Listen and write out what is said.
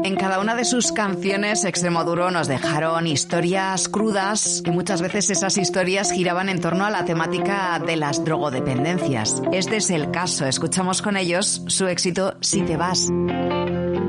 En cada una de sus canciones, Extremoduro nos dejaron historias crudas y muchas veces esas historias giraban en torno a la temática de las drogodependencias. Este es el caso. Escuchamos con ellos su éxito Si te vas.